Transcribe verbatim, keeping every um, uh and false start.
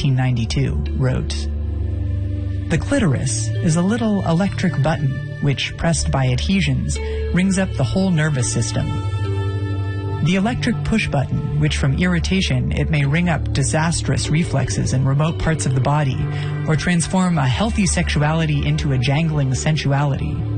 nineteen ninety-two, wrote, "The clitoris is a little electric button which, pressed by adhesions, rings up the whole nervous system. The electric push button, which from irritation it may ring up disastrous reflexes in remote parts of the body, or transform a healthy sexuality into a jangling sensuality,